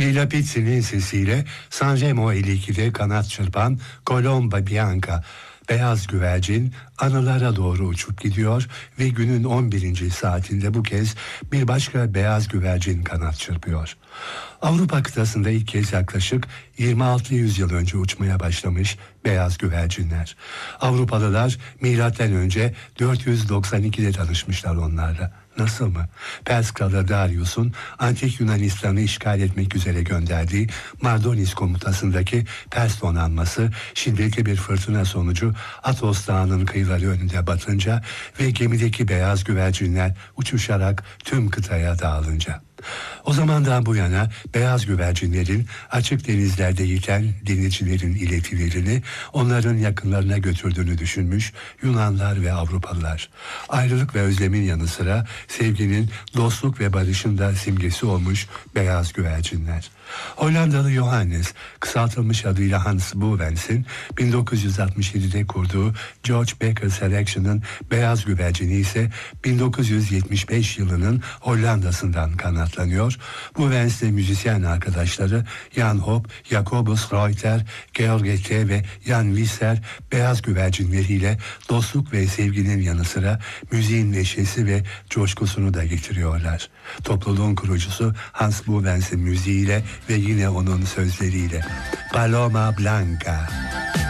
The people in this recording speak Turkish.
Lila Pizzi'nin sesiyle Sanremo 52'de kanat çırpan Colomba Bianca, beyaz güvercin anılara doğru uçup gidiyor ve günün 11. saatinde bu kez bir başka beyaz güvercin kanat çırpıyor. Avrupa kıtasında ilk kez yaklaşık 26 yüzyıl önce uçmaya başlamış beyaz güvercinler. Avrupalılar M.Ö. 492'de tanışmışlar onlarla. Nasıl mı? Pers kralı Darius'un antik Yunanistan'ı işgal etmek üzere gönderdiği Mardonis komutasındaki Pers donanması şiddetli bir fırtına sonucu Atos Dağı'nın kıyıları önünde batınca ve gemideki beyaz güvercinler uçuşarak tüm kıtaya dağılınca. O zamandan bu yana beyaz güvercinlerin açık denizlerde yiten denizcilerin iletilerini onların yakınlarına götürdüğünü düşünmüş Yunanlar ve Avrupalılar. Ayrılık ve özlemin yanı sıra sevginin, dostluk ve barışın da simgesi olmuş beyaz güvercinler. Hollandalı Johannes, kısaltılmış adıyla Hans Boevens'in 1967'de kurduğu George Becker Selection'ın beyaz güvercini ise 1975 yılının Hollanda'sından kanatlanıyor. Boevens'le müzisyen arkadaşları Jan Hop, Jacobus Reuter, Georg T. ve Jan Visser beyaz güvercinleriyle dostluk ve sevginin yanı sıra müziğin neşesi ve coşkusunu da getiriyorlar. Topluluğun kurucusu Hans Boevens'in müziğiyle ve yine onun sözleriyle. Paloma Blanca.